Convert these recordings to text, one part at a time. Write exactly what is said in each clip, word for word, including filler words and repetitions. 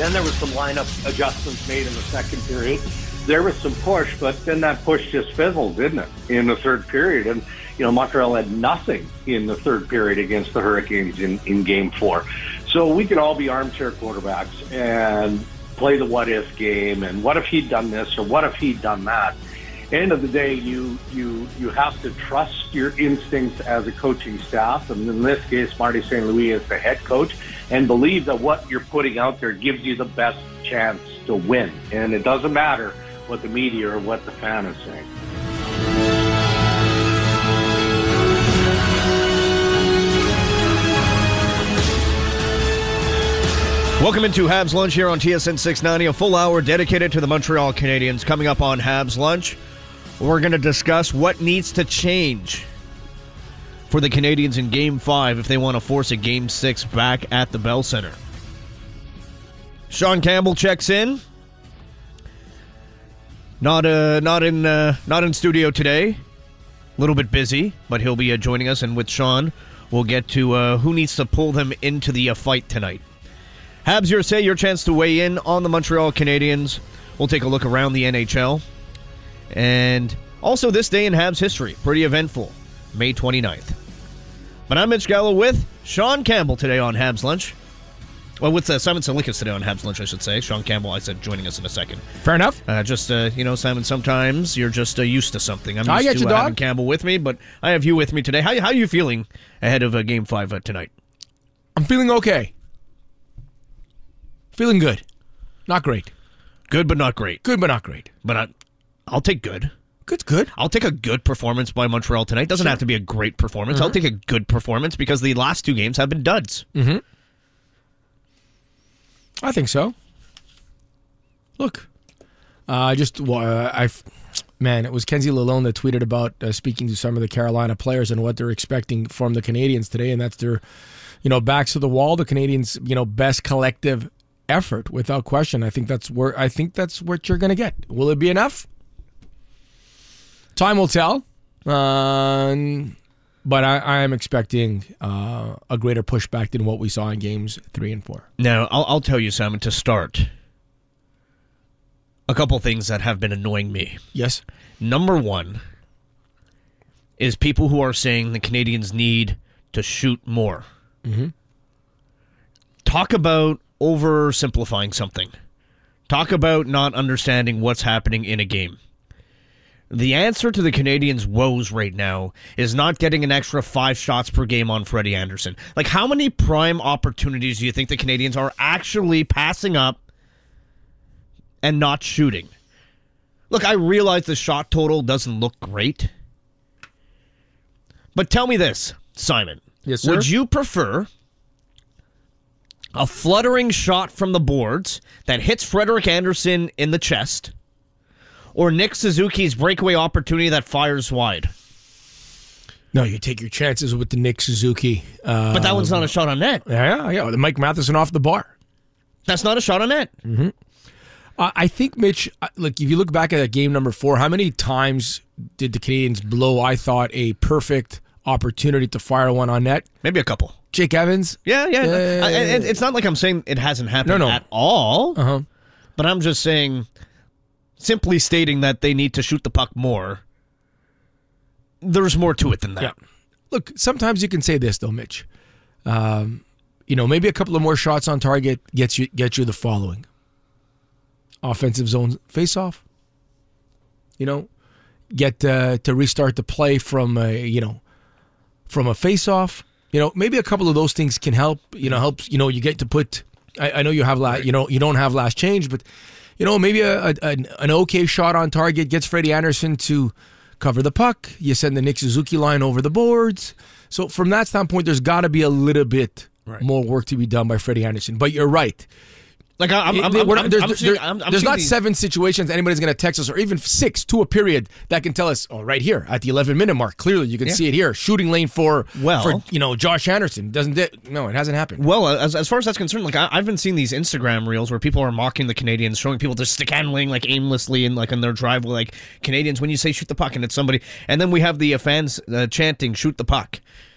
Then there was some lineup adjustments made in the second period. There was some push, but then that push just fizzled, didn't it, in the third period? And, you know, Montreal had nothing in the third period against the Hurricanes in, in game four. So we could all be armchair quarterbacks and play the what-if game, and what if he'd done this or what if he'd done that? End of the day, you you you have to trust your instincts as a coaching staff, and in this case, Marty Saint Louis is the head coach, and believe that what you're putting out there gives you the best chance to win. And it doesn't matter what the media or what the fan is saying. Welcome into Habs Lunch here on T S N six ninety, a full hour dedicated to the Montreal Canadiens. Coming up on Habs Lunch, we're going to discuss what needs to change for the Canadiens in Game five if they want to force a Game six back at the Bell Center. Sean Campbell checks in. Not uh, not in uh, not in studio today. A little bit busy, but he'll be uh, joining us. And with Sean, we'll get to uh, who needs to pull them into the uh, fight tonight. Habs, your say, your chance to weigh in on the Montreal Canadiens. We'll take a look around the N H L. And also this day in Habs history. Pretty eventful. May twenty-ninth. But I'm Mitch Gallo with Sean Campbell today on Habs Lunch. Well, with uh, Simon Salikas today on Habs Lunch, I should say. Sean Campbell, I said, joining us in a second. Fair enough. Uh, just, uh, you know, Simon, sometimes you're just uh, used to something. I'm used I get to you, uh, dog. having Campbell with me, but I have you with me today. How, how are you feeling ahead of uh, Game five uh, tonight? I'm feeling okay. Feeling good. Not great. Good, but not great. Good, but not great. But I, I'll take good. Good's good. I'll take a good performance by Montreal tonight. Doesn't Sure. have to be a great performance. Mm-hmm. I'll take a good performance because the last two games have been duds. Mm-hmm. I think so. Look, I uh, just, uh, I, man, it was Kenzie Lalonde that tweeted about uh, speaking to some of the Carolina players and what they're expecting from the Canadiens today, and that's their, you know, backs to the wall. The Canadiens, you know, best collective effort, without question. I think that's where I think that's what you're going to get. Will it be enough? Time will tell. Uh, but I, I am expecting uh, a greater pushback than what we saw in games three and four. Now, I'll, I'll tell you, Simon, to start, a couple things that have been annoying me. Yes. Number one is people who are saying the Canadiens need to shoot more. Mm-hmm. Talk about oversimplifying something. Talk about not understanding what's happening in a game. The answer to the Canadiens' woes right now is not getting an extra five shots per game on Freddie Anderson. Like, how many prime opportunities do you think the Canadiens are actually passing up and not shooting? Look, I realize the shot total doesn't look great. But tell me this, Simon. Yes, sir. Would you prefer a fluttering shot from the boards that hits Frederik Anderson in the chest, or Nick Suzuki's breakaway opportunity that fires wide? No, you take your chances with the Nick Suzuki. Uh, But that one's not a shot on net. Yeah, yeah. The Mike Matheson off the bar. That's not a shot on net. Mm-hmm. Uh, I think, Mitch, uh, look, if you look back at game number four, how many times did the Canadiens blow, I thought, a perfect opportunity to fire one on net? Maybe a couple. Jake Evans? Yeah, yeah. Uh, I, and it's not like I'm saying it hasn't happened No, no. at all. Uh-huh. But I'm just saying, simply stating that they need to shoot the puck more, there's more to it than that. Yeah. Look, sometimes you can say this, though, Mitch. Um, you know, maybe a couple of more shots on target gets you get you the following. Offensive zone face-off. You know, get uh, to restart the play from a, you know, from a face-off. You know, maybe a couple of those things can help. You know, helps. You know, you get to put. I, I know you have la- You know, you don't have last change, but you know, maybe a, a an, an okay shot on target gets Freddie Anderson to cover the puck. You send the Nick Suzuki line over the boards. So from that standpoint, there's got to be a little bit right. more work to be done by Freddie Anderson. But you're right. Like I'm, I'm, It- we're not- I'm, there's I'm there's, seeing- I'm- I'm there's seeing not these- seven situations anybody's going to text us, or even six to a period that can tell us, oh, right here at the eleven minute mark. Clearly, you can Yeah. see it here. Shooting lane for Well- for you know Josh Anderson doesn't it? No, it hasn't happened. Well, as as far as that's concerned, like I, I've been seeing these Instagram reels where people are mocking the Canadians, showing people just stick handling like aimlessly in like in their driveway, like Canadians when you say shoot the puck and it's somebody, and then we have the uh, fans uh, chanting shoot the puck.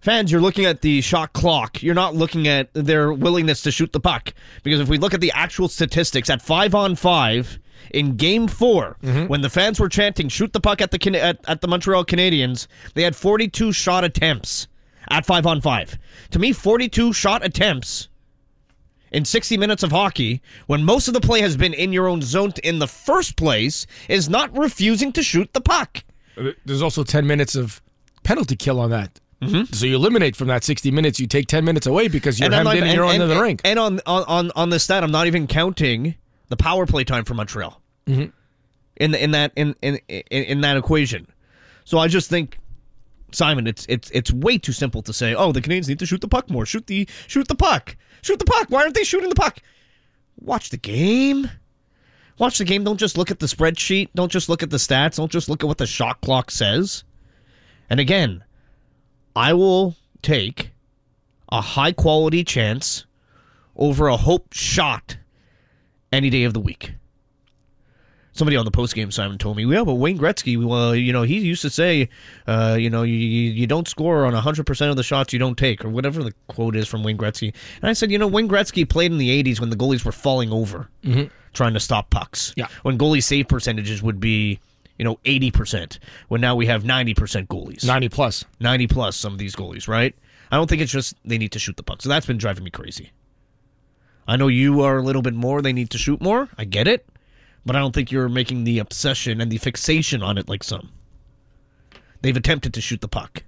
fans, you're looking at the shot clock. You're not looking at their willingness to shoot the puck. Because if we look at the actual statistics, at five on five in Game Four, mm-hmm. when the fans were chanting "shoot the puck" at the at, at the Montreal Canadiens, they had forty-two shot attempts at five on five. To me, forty-two shot attempts in sixty minutes of hockey, when most of the play has been in your own zone in the first place, is not refusing to shoot the puck. There's also ten minutes of penalty kill on that. Mm-hmm. So you eliminate from that sixty minutes, you take ten minutes away because you're hemmed in and, and you're on the rink. And on, on, on this stat, I'm not even counting the power play time for Montreal mm-hmm. in the, in that in, in in in that equation. So I just think, Simon, it's it's it's way too simple to say, oh, the Canadiens need to shoot the puck more. Shoot the shoot the puck. Shoot the puck. Why aren't they shooting the puck? Watch the game. Watch the game. Don't just look at the spreadsheet. Don't just look at the stats. Don't just look at what the shot clock says. And again, I will take a high-quality chance over a hope shot any day of the week. Somebody on the postgame, Simon, told me, yeah, but Wayne Gretzky, well, you know, he used to say, uh, you know, you, you don't score on one hundred percent of the shots you don't take, or whatever the quote is from Wayne Gretzky. And I said, you know, Wayne Gretzky played in the eighties when the goalies were falling over, mm-hmm. trying to stop pucks. Yeah. When goalie save percentages would be, you know, eighty percent, when now we have ninety percent goalies. ninety plus. ninety plus, some of these goalies, right? I don't think it's just they need to shoot the puck. So that's been driving me crazy. I know you are a little bit more, they need to shoot more. I get it. But I don't think you're making the obsession and the fixation on it like some. They've attempted to shoot the puck.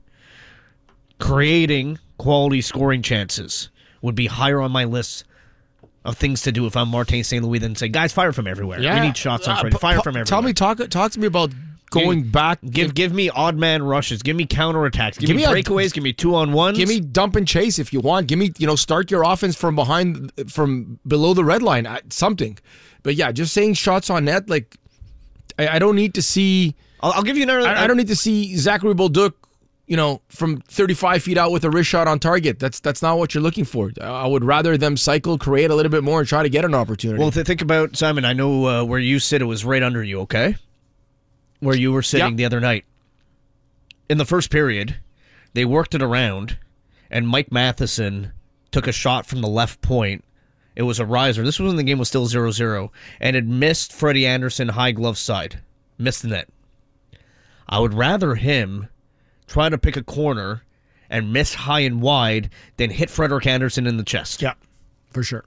Creating quality scoring chances would be higher on my list of things to do if I'm Martin Saint Louis than say, guys, fire from everywhere. Yeah. We need shots on uh, Friday. Fire p- from everywhere. Tell me, talk, talk to me about going give, back. Give give me odd man rushes. Give me counterattacks. Give, give me, me breakaways. A, give me two on ones. Give me dump and chase if you want. Give me, you know, start your offense from behind, from below the red line. Something. But yeah, just saying shots on net, like, I, I don't need to see. I'll, I'll give you another. I, I don't need to see Zachary Bolduc, you know, from thirty-five feet out with a wrist shot on target. That's that's not what you're looking for. I would rather them cycle, create a little bit more, and try to get an opportunity. Well, to think about, Simon, I know uh, where you sit. It was right under you. Okay, where you were sitting yep. the other night. In the first period, they worked it around, and Mike Matheson took a shot from the left point. It was a riser. This was when the game was still zero zero, and it missed Freddie Anderson high glove side. Missed the net. I would rather him try to pick a corner and miss high and wide than hit Frederik Anderson in the chest. Yeah, for sure.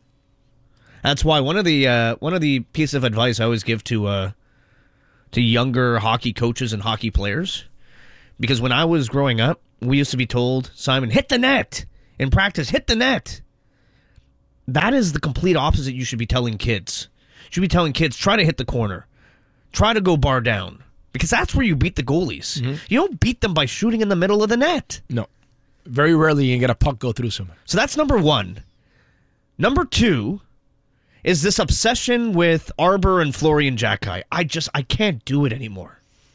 That's why one of the uh, one of the pieces of advice I always give to uh, to younger hockey coaches and hockey players, because when I was growing up, we used to be told, Simon, hit the net in practice. Hit the net. That is the complete opposite you should be telling kids. You should be telling kids, try to hit the corner. Try to go bar down. Because that's where you beat the goalies. Mm-hmm. You don't beat them by shooting in the middle of the net. No. Very rarely you can get a puck go through someone. So that's number one. Number two is this obsession with Arbor and Florian Jacki. I just, I can't do it anymore.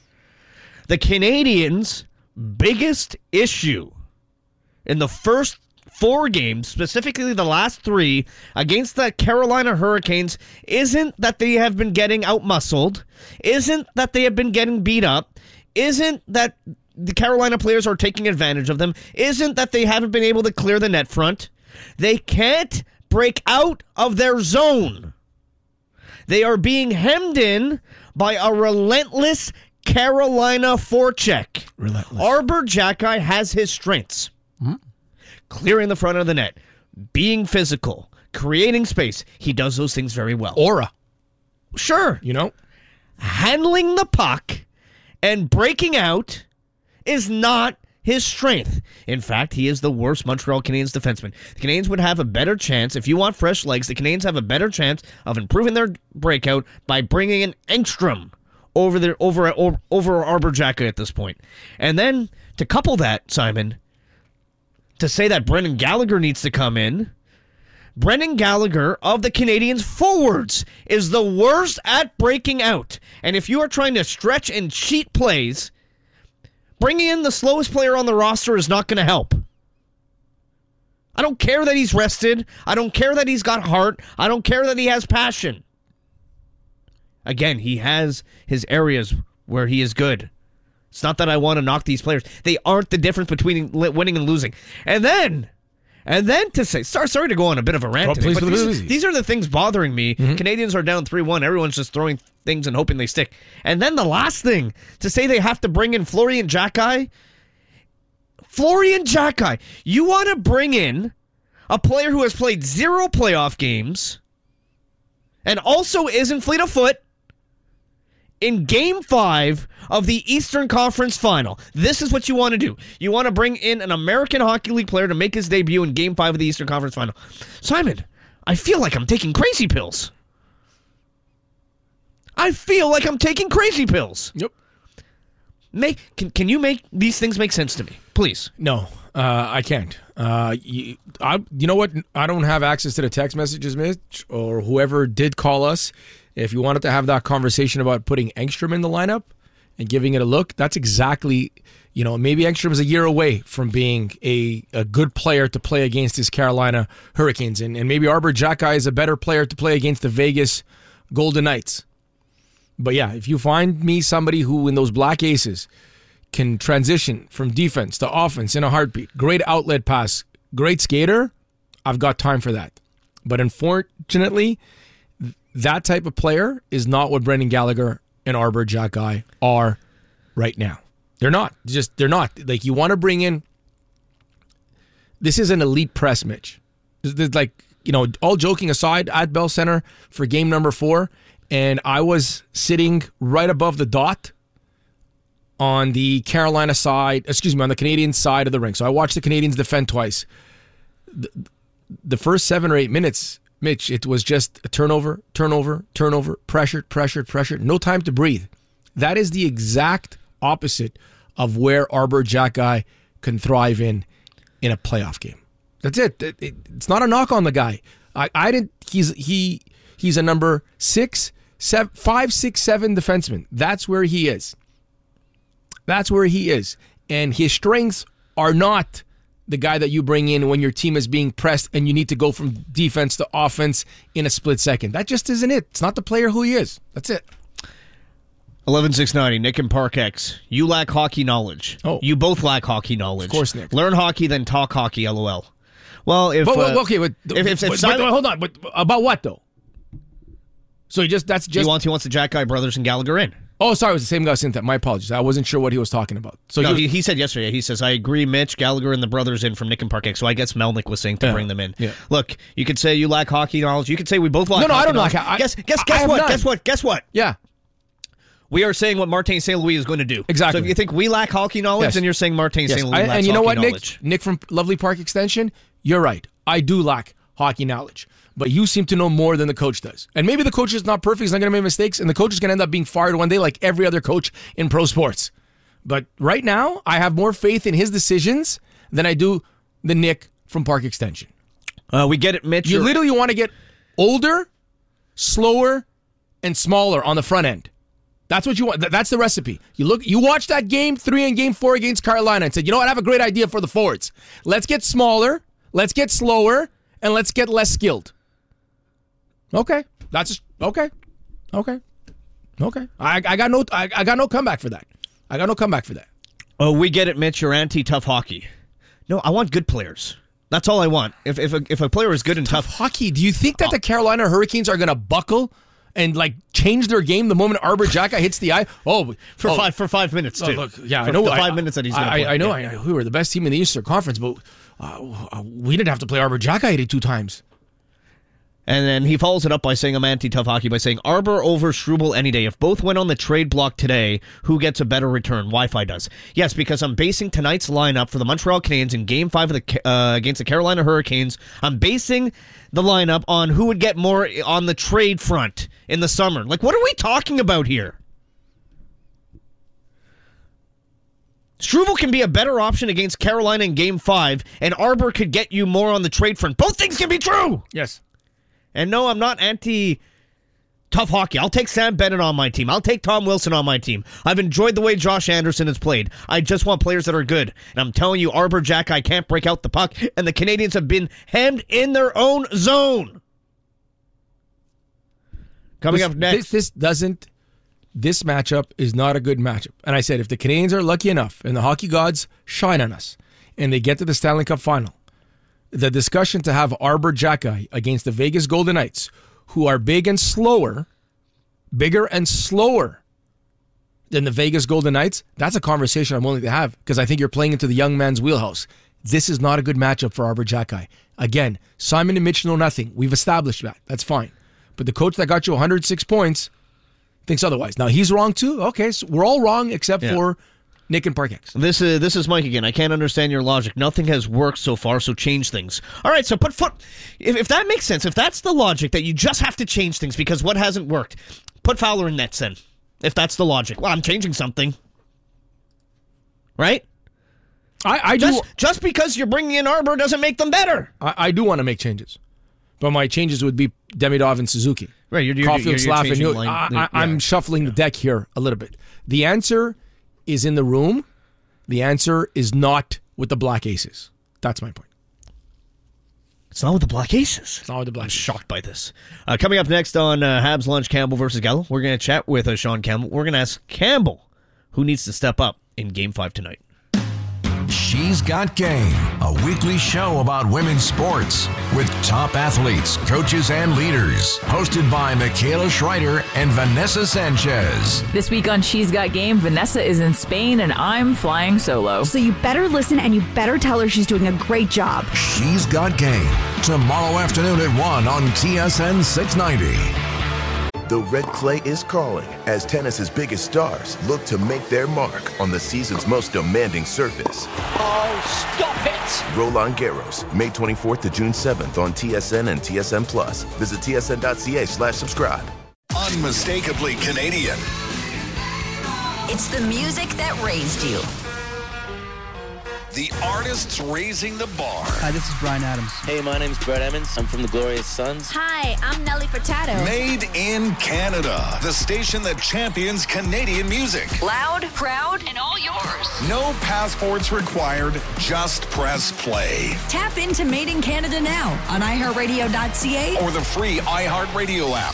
The Canadiens' biggest issue in the first four games, specifically the last three, against the Carolina Hurricanes, isn't that they have been getting outmuscled, isn't that they have been getting beat up, isn't that the Carolina players are taking advantage of them, isn't that they haven't been able to clear the net front. They can't break out of their zone. They are being hemmed in by a relentless Carolina forecheck. Relentless. Arbor Jacki has his strengths. Mm-hmm. Clearing the front of the net, being physical, creating space. He does those things very well. Aura. Sure. You know? Handling the puck and breaking out is not his strength. In fact, he is the worst Montreal Canadiens defenseman. The Canadiens would have a better chance, if you want fresh legs, the Canadiens have a better chance of improving their breakout by bringing in Engstrom over, their, over, over, over Arbor Jacki at this point. And then, to couple that, Simon, to say that Brendan Gallagher needs to come in. Brendan Gallagher of the Canadiens forwards is the worst at breaking out. And if you are trying to stretch and cheat plays, bringing in the slowest player on the roster is not going to help. I don't care that he's rested. I don't care that he's got heart. I don't care that he has passion. Again, he has his areas where he is good. It's not that I want to knock these players. They aren't the difference between winning and losing. And then, and then to say, sorry, sorry to go on a bit of a rant Oh, today, please, but please, these, please. these are the things bothering me. Mm-hmm. Canadians are down three one. Everyone's just throwing things and hoping they stick. And then the last thing, to say they have to bring in Florian Xhekaj. Florian Xhekaj. You want to bring in a player who has played zero playoff games and also isn't fleet of foot in Game five of the Eastern Conference Final. This is what you want to do. You want to bring in an American Hockey League player to make his debut in Game five of the Eastern Conference Final. Simon, I feel like I'm taking crazy pills. I feel like I'm taking crazy pills. Yep. Make, can, can you make these things make sense to me? Please. No, uh, I can't. Uh, you, I, you know what? I don't have access to the text messages, Mitch, or whoever did call us. If you wanted to have that conversation about putting Engstrom in the lineup and giving it a look, that's exactly, you know, maybe Engstrom is a year away from being a, a good player to play against his Carolina Hurricanes. And, and maybe Arber Xhekaj is a better player to play against the Vegas Golden Knights. But yeah, if you find me somebody who in those Black Aces can transition from defense to offense in a heartbeat, great outlet pass, great skater, I've got time for that. But unfortunately, that type of player is not what Brendan Gallagher and Arber Xhekaj are right now. They're not. Just they're not. Like, you want to bring in. This is an elite press, Mitch. This is like, you know, all joking aside, at Bell Center for game number four, and I was sitting right above the dot on the Carolina side, excuse me, on the Canadian side of the rink. So I watched the Canadians defend twice. The, the first seven or eight minutes, Mitch, it was just a turnover, turnover, turnover, pressured, pressured, pressured. No time to breathe. That is the exact opposite of where Arber Xhekaj can thrive in in a playoff game. That's it. it, it it's not a knock on the guy. I, I didn't. He's he he's a number six, seven, five, six, seven defenseman. That's where he is. That's where he is, and his strengths are not the guy that you bring in when your team is being pressed and you need to go from defense to offense in a split second. That just isn't it. It's not the player who he is. That's it. eleven six ninety, Nick and Park X. You lack hockey knowledge. Oh. You both lack hockey knowledge. Of course, Nick. Learn hockey, then talk hockey, LOL. Well, if... But, uh, okay, but, if, if, if but, Simon, but hold on. But about what, though? So he just, that's just... he wants, he wants the Xhekaj brothers and Gallagher in. Oh, sorry, it was the same guy who sent that. My apologies. I wasn't sure what he was talking about. So no, he, he, he said yesterday, he says, I agree, Mitch, Gallagher, and the brothers in from Nick and Park X. So I guess Melnick was saying to Yeah, bring them in. yeah. Look, you could say you lack hockey knowledge. You could say we both lack No, no, hockey I don't knowledge. lack- I- guess, guess, I guess have what? none. Guess what? Guess what? Yeah. We are saying what Martin Saint Louis is going to do. Exactly. So if you think we lack hockey knowledge, Yes. then you're saying Martin Yes. Saint Louis I- lacks and you know hockey what, Nick? knowledge. Nick from Lovely Park Extension, you're right. I do lack hockey knowledge. But you seem to know more than the coach does. And maybe the coach is not perfect. He's not going to make mistakes. And the coach is going to end up being fired one day like every other coach in pro sports. But right now, I have more faith in his decisions than I do the Nick from Park Extension. Uh, we get it, Mitch. You You're- literally want to get older, slower, and smaller on the front end. That's what you want. Th- That's the recipe. You look. You watched that game three and game four against Carolina and said, you know what, I have a great idea for the forwards. Let's get smaller, let's get slower, and let's get less skilled. Okay. That's just, okay. Okay. Okay. I, I got no I, I got no comeback for that. I got no comeback for that. Oh, we get it, Mitch. You're anti-tough hockey. No, I want good players. That's all I want. If if a, if a player is good and tough, Hockey, do you think that the Carolina Hurricanes are going to buckle and like change their game the moment Arber Xhekaj hits the eye? Oh, for oh, five for five minutes oh, too. look, yeah, for I know. the I- five minutes that he's going to I, play. I know. Yeah. I, we were the best team in the Eastern Conference, but uh, we didn't have to play Arber Xhekaj eighty-two times. And then he follows it up by saying, I'm anti-tough hockey, by saying, Arber over Struble any day. If both went on the trade block today, who gets a better return? Wi-Fi does. Yes, because I'm basing tonight's lineup for the Montreal Canadiens in Game five of the uh, against the Carolina Hurricanes. I'm basing the lineup on who would get more on the trade front in the summer. Like, what are we talking about here? Struble can be a better option against Carolina in Game five, and Arber could get you more on the trade front. Both things can be true! Yes. And no, I'm not anti-tough hockey. I'll take Sam Bennett on my team. I'll take Tom Wilson on my team. I've enjoyed the way Josh Anderson has played. I just want players that are good. And I'm telling you, Arber Xhekaj can't break out the puck, and the Canadians have been hemmed in their own zone. Coming this, up next. This, this doesn't this matchup is not a good matchup. And I said, if the Canadians are lucky enough and the hockey gods shine on us and they get to the Stanley Cup final, the discussion to have Arbor Xhekaj against the Vegas Golden Knights, who are big and slower, bigger and slower than the Vegas Golden Knights, that's a conversation I'm willing to have because I think you're playing into the young man's wheelhouse. This is not a good matchup for Arbor Xhekaj. Again, Simon and Mitch know nothing. We've established that. That's fine. But the coach that got you one hundred six points thinks otherwise. Now, he's wrong too. Okay, so we're all wrong except yeah. for Nick and Parkex. This is this is Mike again. I can't understand your logic. Nothing has worked so far, so change things. All right, so put foot. If, if that makes sense, if that's the logic that you just have to change things because what hasn't worked, put Fowler in nets then. If that's the logic, well, I'm changing something, right? I, I just do, just because you're bringing in Arbor doesn't make them better. I, I do want to make changes, but my changes would be Demidov and Suzuki. Right, you're, you're, Caulfield, you're, you're Slav, and you, line, I, I, yeah. I'm shuffling yeah. the deck here a little bit. The answer is in the room. The answer is not with the Black Aces. That's my point. It's not with the Black Aces. It's not with the Black I'm Aces. shocked by this. Uh, coming up next on uh, Habs Lunch, Campbell versus Gallo, we're going to chat with uh, Sean Campbell. We're going to ask Campbell who needs to step up in Game five tonight. She's Got Game, a weekly show about women's sports with top athletes, coaches, and leaders. Hosted by Michaela Schreider and Vanessa Sanchez. This week on She's Got Game, Vanessa is in Spain and I'm flying solo. So you better listen and you better tell her she's doing a great job. She's Got Game, tomorrow afternoon at one on T S N six ninety. The red clay is calling as tennis's biggest stars look to make their mark on the season's most demanding surface. Oh, stop it! Roland Garros, May twenty-fourth to June seventh on T S N and T S N Plus. Visit T S N dot C A slash subscribe. Unmistakably Canadian. It's the music that raised you. The artists raising the bar. Hi, this is Bryan Adams. Hey, my name's Brett Emmons. I'm from the Glorious Sons. Hi, I'm Nelly Furtado. Made in Canada, the station that champions Canadian music. Loud, proud, and all yours. No passports required, just press play. Tap into Made in Canada now on i heart radio dot c a or the free iHeartRadio app.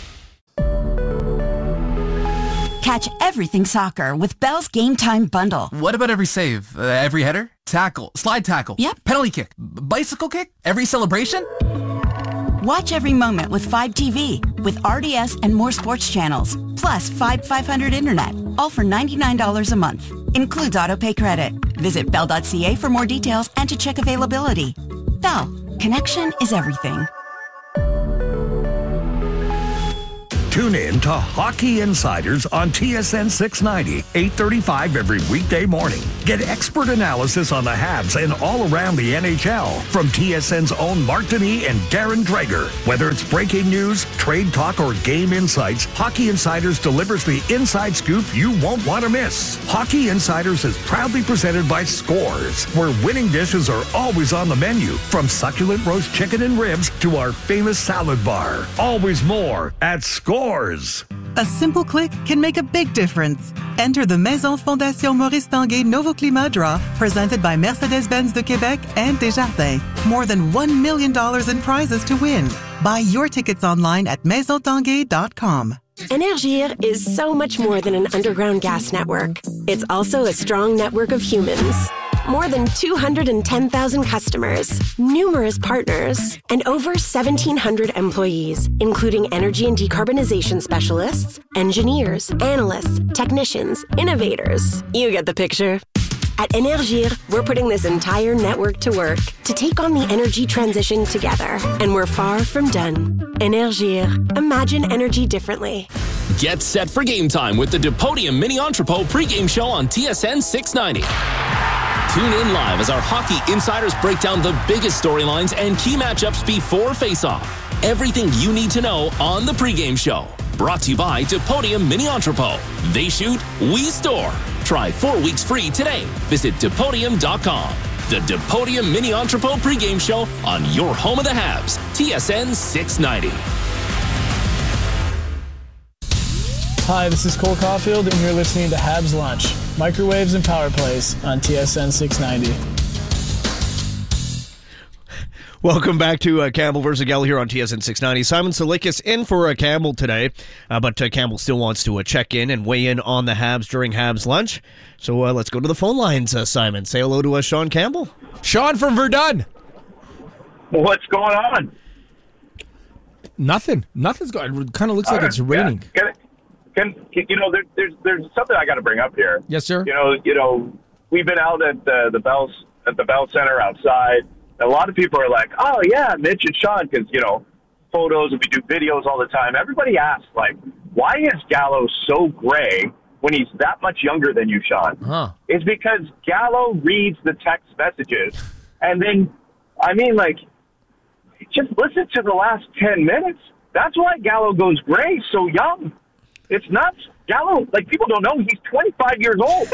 Catch everything soccer with Bell's Game Time Bundle. What about every save? Uh, every header? Tackle? Slide tackle? Yep. Penalty kick? B- bicycle kick? Every celebration? Watch every moment with five T V, with R D S and more sports channels, plus five five hundred internet, all for ninety-nine dollars a month. Includes autopay credit. Visit bell dot c a for more details and to check availability. Bell, connection is everything. Tune in to Hockey Insiders on T S N six ninety, eight thirty-five every weekday morning. Get expert analysis on the Habs and all around the N H L from T S N's own Mark Denis and Darren Dreger. Whether it's breaking news, trade talk, or game insights, Hockey Insiders delivers the inside scoop you won't want to miss. Hockey Insiders is proudly presented by Scores, where winning dishes are always on the menu, from succulent roast chicken and ribs to our famous salad bar. Always more at Scores. A simple click can make a big difference. Enter the Maison Fondation Maurice Tanguay Novo Climat Draw, presented by Mercedes-Benz de Quebec and Desjardins. More than one million dollars in prizes to win. Buy your tickets online at maison tanguay dot com. Énergir is so much more than an underground gas network. It's also a strong network of humans. More than two hundred ten thousand customers, numerous partners, and over seventeen hundred employees, including energy and decarbonization specialists, engineers, analysts, technicians, innovators. You get the picture. At Énergir, we're putting this entire network to work to take on the energy transition together. And we're far from done. Énergir. Imagine energy differently. Get set for game time with the DePodium Mini Entrepot pregame show on T S N six ninety. Tune in live as our hockey insiders break down the biggest storylines and key matchups before face-off. Everything you need to know on the pregame show. Brought to you by DePodium Mini Entrepot. They shoot, we store. Try four weeks free today. Visit depodium dot com. The DePodium Mini Entrepot pregame show on your home of the Habs, T S N six ninety. Hi, this is Cole Caulfield, and you're listening to Habs Lunch, microwaves and power plays on T S N six ninety. Welcome back to uh, Campbell versus Gallo here on T S N six ninety. Simon Salikis in for uh, Campbell today, uh, but uh, Campbell still wants to uh, check in and weigh in on the Habs during Habs lunch. So uh, let's go to the phone lines, uh, Simon. Say hello to uh, Sean Campbell. Sean from Verdun. What's going on? Nothing. Nothing's going. It kind of looks like it's raining. Yeah. Can, can, you know, there, there's there's something I got to bring up here. Yes, sir. You know, you know, we've been out at the the Bell at the Bell Center outside. A lot of people are like, "Oh yeah, Mitch and Sean," because you know, photos and we do videos all the time. Everybody asks, like, "Why is Gallo so gray when he's that much younger than you, Sean?" Huh. It's because Gallo reads the text messages, and then, I mean, like, just listen to the last ten minutes. That's why Gallo goes gray so young. It's nuts. Gallo, like, people don't know, he's twenty-five years old.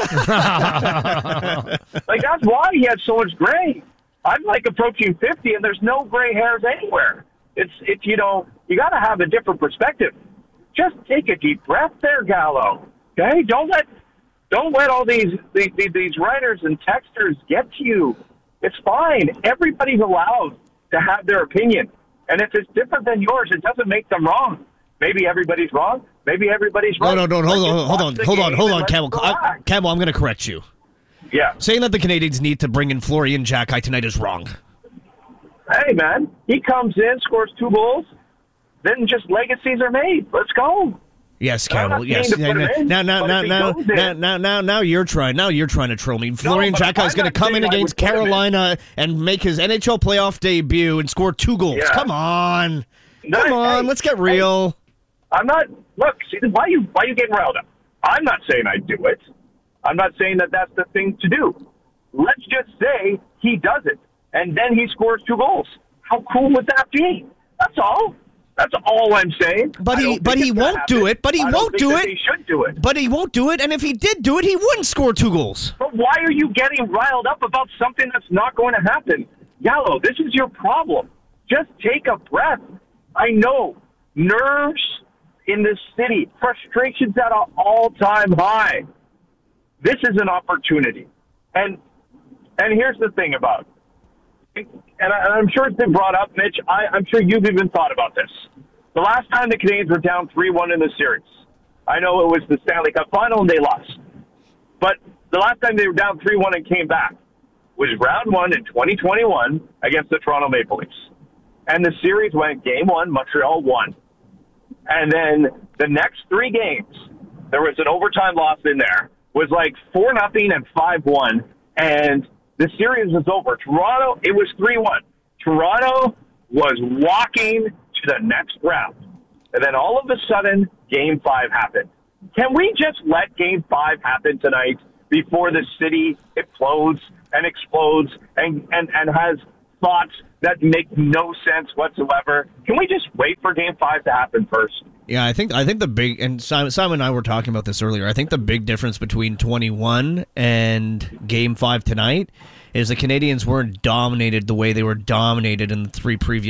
Like, that's why he has so much gray. I'm, like, approaching fifty, and there's no gray hairs anywhere. It's, it's you know, you got to have a different perspective. Just take a deep breath there, Gallo. Okay? Don't let don't let all these, these, these writers and texters get to you. It's fine. Everybody's allowed to have their opinion. And if it's different than yours, it doesn't make them wrong. Maybe everybody's wrong. Maybe everybody's right. No, no, no, hold on, hold on, hold on, hold on, Campbell. I, Campbell, I'm going to correct you. Yeah. Saying that the Canadians need to bring in Florian Xhekaj tonight is wrong. Hey, man, he comes in, scores two goals, then just legacies are made. Let's go. Yes, Campbell. Yes. Now, now, now, now, now, now, now, now, now, you're trying. Now you're trying to troll me. Florian no, Xhekaj is going to come in against Carolina and make his N H L playoff debut and score two goals. Yeah. Come on, no, come on. Hey, let's get real. Hey, I'm not. Look, see, why you why you getting riled up? I'm not saying I do it. I'm not saying that that's the thing to do. Let's just say he does it, and then he scores two goals. How cool would that be? That's all. That's all I'm saying. But he, but he won't do it. But he won't do it. He should do it. But he won't do it. And if he did do it, he wouldn't score two goals. But why are you getting riled up about something that's not going to happen? Gallo, this is your problem. Just take a breath. I know. Nerves in this city. Frustration's at an all-time high. This is an opportunity. And and here's the thing about it. And, I, and I'm sure it's been brought up, Mitch. I, I'm sure you've even thought about this. The last time the Canadians were down three one in the series, I know it was the Stanley Cup final and they lost. But the last time they were down three one and came back was round one in twenty twenty-one against the Toronto Maple Leafs. And the series went game one, Montreal won. And then the next three games, there was an overtime loss in there, was like four nothing and five one, and the series was over. Toronto, it was three one. Toronto was walking to the next round. And then all of a sudden, Game five happened. Can we just let Game five happen tonight before the city implodes and explodes and, and, and has thoughts that make no sense whatsoever? Can we just wait for Game five to happen first? Yeah, I think I think the big, and Simon, Simon and I were talking about this earlier, I think the big difference between twenty-one and Game five tonight is the Canadians weren't dominated the way they were dominated in the three previous